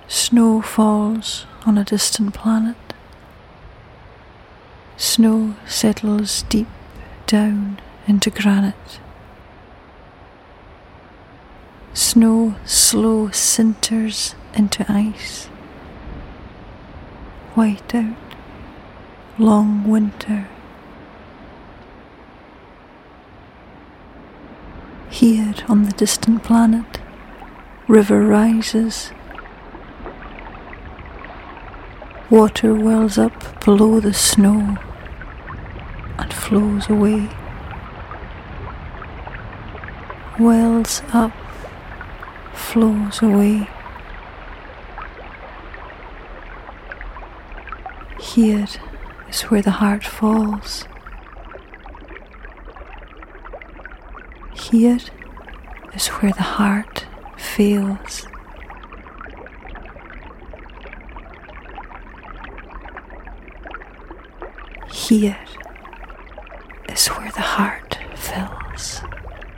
Snow falls on a distant planet. Snow settles deep down into granite. Snow slow sinters into ice. White out, long winter. Here on the distant planet, river rises. Water wells up below the snow and flows away. Wells up, flows away. Here is where the heart falls. Here is where the heart fails. Here is where the heart fills.